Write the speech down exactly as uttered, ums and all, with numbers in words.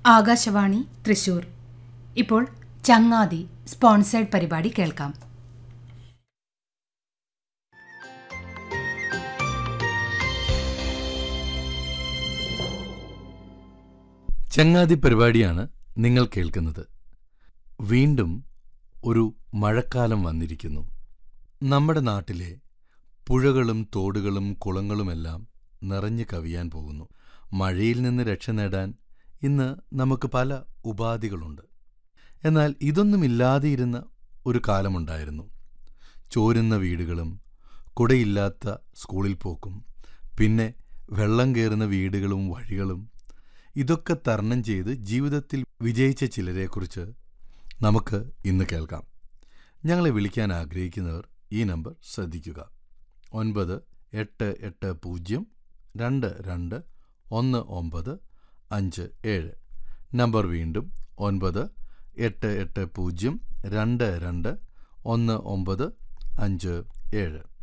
ആകാശവാണി തൃശൂർ. ഇപ്പോൾ ചങ്ങാതി സ്പോൺസേഡ് പരിപാടി കേൾക്കാം. ചങ്ങാതി പരിപാടിയാണ് നിങ്ങൾ കേൾക്കുന്നത്. വീണ്ടും ഒരു മഴക്കാലം വന്നിരിക്കുന്നു. നമ്മുടെ നാട്ടിലെ പുഴകളും തോടുകളും കുളങ്ങളുമെല്ലാം നിറഞ്ഞു കവിയാൻ പോകുന്നു. മഴയിൽ നിന്ന് രക്ഷ നേടാൻ ഇന്ന് നമുക്ക് പല ഉപാധികളുണ്ട്. എന്നാൽ ഇതൊന്നുമില്ലാതെയിരുന്ന ഒരു കാലമുണ്ടായിരുന്നു. ചോരുന്ന വീടുകളും കുടയില്ലാത്ത സ്കൂളിൽ പോക്കും പിന്നെ വെള്ളം കയറുന്ന വീടുകളും വഴികളും ഇതൊക്കെ തരണം ചെയ്ത് ജീവിതത്തിൽ വിജയിച്ച ചിലരെക്കുറിച്ച് നമുക്ക് ഇന്ന് കേൾക്കാം. ഞങ്ങളെ വിളിക്കാൻ ആഗ്രഹിക്കുന്നവർ ഈ നമ്പർ ശ്രദ്ധിക്കുക: ഒൻപത് എട്ട് എട്ട് പൂജ്യം രണ്ട് രണ്ട് ഒന്ന് ഒമ്പത് അഞ്ച് ഏഴ്. നമ്പർ വീണ്ടും: ഒൻപത് എട്ട് എട്ട് പൂജ്യം രണ്ട് രണ്ട് ഒന്ന് ഒമ്പത് അഞ്ച് ഏഴ്.